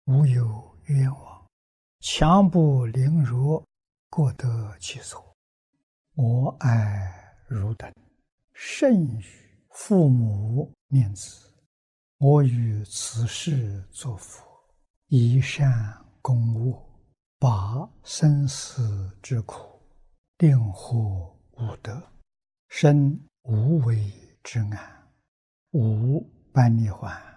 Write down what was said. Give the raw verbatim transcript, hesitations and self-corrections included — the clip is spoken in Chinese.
无有冤枉，强不凌辱，各得其所。我爱汝等，甚于父母念子。我于此世作佛，以善供恶，拔生死之苦，令获无得，生无为之安，无般涅槃，